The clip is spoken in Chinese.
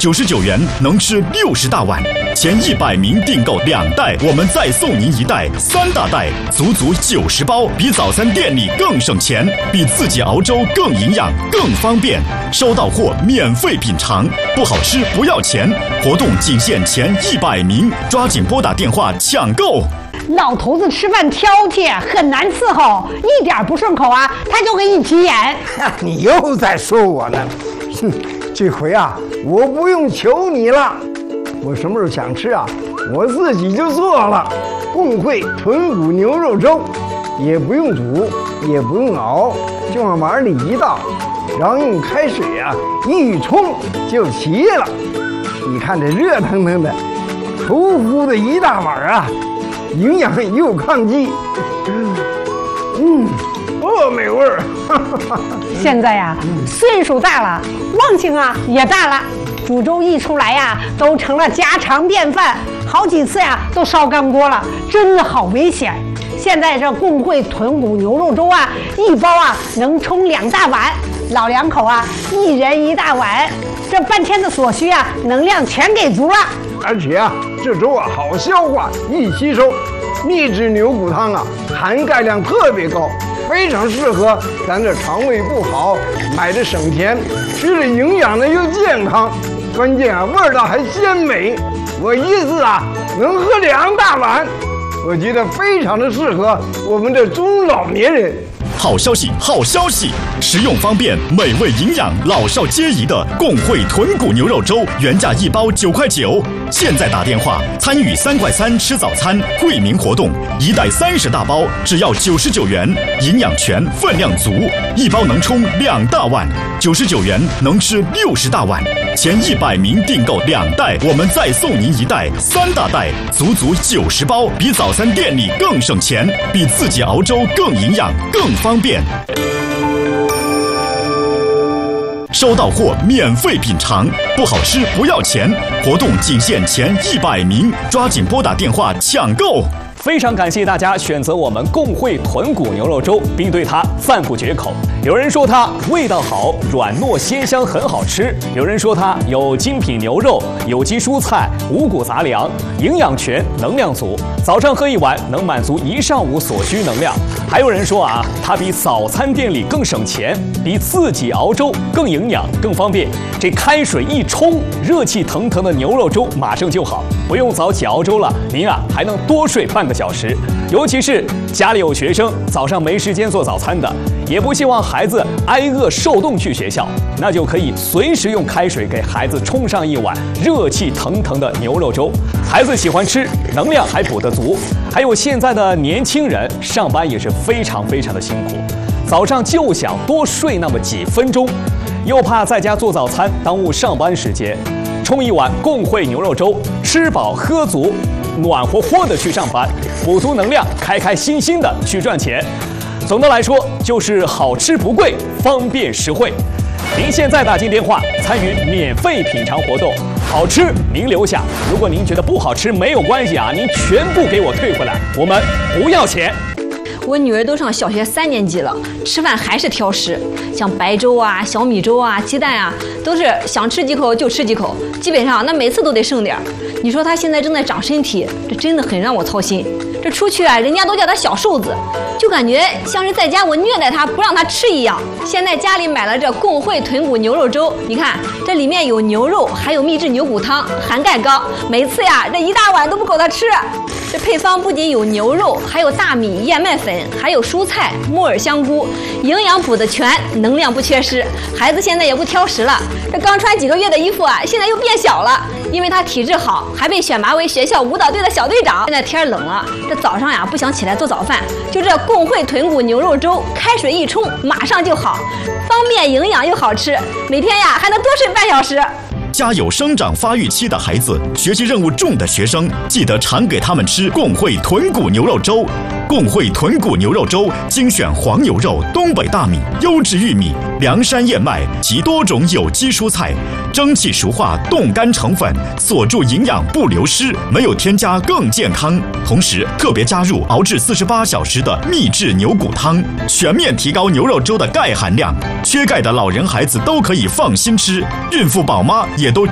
99元能吃60大碗，前100名订购2袋，我们再送您1袋3大袋，足足90包，比早餐店里更省钱，比自己熬粥更营养更方便。收到货免费品尝，不好吃不要钱。活动仅限前100名，抓紧拨打电话抢购。 老头子吃饭挑剔，很难伺候，一点不顺口啊，他就给你急眼。 你又在说我呢？哼，这回啊，我不用求你了，我什么时候想吃啊，我自己就做了。共惠豚骨牛肉粥，也不用煮，也不用熬，就往碗里一倒，然后用开水啊一冲就齐了。你看这热腾腾的、稠乎的一大碗啊！营养又抗击，美味儿。 现在呀，岁数大了，忘性啊也大了，煮粥一出来呀，都成了家常便饭，好几次呀都烧干锅了，真的好危险。现在这共惠豚骨牛肉粥啊，一包啊能冲2大碗，老两口啊1人1大碗，这半天的所需啊，能量全给足了。 而且啊，这粥啊好消化，易吸收。秘制牛骨汤啊，含钙量特别高，非常适合咱这肠胃不好，买着省钱，吃着营养的又健康，关键啊味道还鲜美。我一次啊能喝2大碗，我觉得非常的适合我们这中老年人。 好消息，好消息！实用方便、美味营养、老少皆宜的共惠豚骨牛肉粥，原价1包9块9，现在打电话参与3块3吃早餐惠民活动，1袋30大包，只要99元，营养全，分量足，1包能冲2大碗，99元能吃60大碗，前100名订购2袋，我们再送您1袋3大袋，足足90包，比早餐店里更省钱，比自己熬粥更营养更方便。收到货免费品尝，不好吃不要钱。活动仅限前100名，抓紧拨打电话抢购。 非常感谢大家选择我们共惠豚骨牛肉粥，并对它赞不绝口。有人说它味道好，软糯鲜香，很好吃；有人说它有精品牛肉、有机蔬菜、五谷杂粮，营养全，能量足。早上喝1碗能满足1上午所需能量。还有人说啊，它比早餐店里更省钱，比自己熬粥更营养、更方便。这开水一冲，热气腾腾的牛肉粥马上就好，不用早起熬粥了，您啊还能多睡半个小时。尤其是家里有学生，早上没时间做早餐的，也不希望孩子挨饿受冻去学校，那就可以随时用开水给孩子冲上1碗热气腾腾的牛肉粥。孩子喜欢吃，能量还补得足。还有现在的年轻人上班也是非常非常的辛苦，早上就想多睡那么几分钟，又怕在家做早餐耽误上班时间，冲1碗共惠牛肉粥，吃饱喝足，暖和和的去上班，补足能量，开开心心的去赚钱。总的来说，就是好吃不贵，方便实惠。您现在打进电话参与免费品尝活动，好吃您留下，如果您觉得不好吃没有关系啊，您全部给我退回来，我们不要钱。 我女儿都上小学3年级了，吃饭还是挑食，像白粥啊、小米粥啊、鸡蛋啊，都是想吃几口就吃几口，基本上那每次都得剩点。你说她现在正在长身体，这真的很让我操心。这出去啊，人家都叫她小瘦子，就感觉像是在家我虐待她，不让她吃一样。现在家里买了这共惠豚骨牛肉粥，你看这里面有牛肉，还有秘制牛骨汤，含钙高，每次呀这1大碗都不够她吃。这配方不仅有牛肉，还有大米、燕麦粉，还有蔬菜、木耳、香菇，营养补得全，能量不缺失。孩子现在也不挑食了，这刚穿几个月的衣服啊，现在又变小了，因为他体质好，还被选拔为学校舞蹈队的小队长。现在天冷了，这早上呀不想起来做早饭，就这共惠豚骨牛肉粥，开水一冲，马上就好，方便营养又好吃，每天呀还能多睡半小时。 家有生长发育期的孩子，学习任务重的学生，记得常给他们吃共惠豚骨牛肉粥。共惠豚骨牛肉粥精选黄牛肉、东北大米、优质玉米、凉山燕麦及多种有机蔬菜，蒸汽熟化冻干成粉，锁住营养不流失，没有添加更健康。同时特别加入熬制48小时的秘制牛骨汤，全面提高牛肉粥的钙含量。缺钙的老人孩子都可以放心吃，孕妇宝妈也都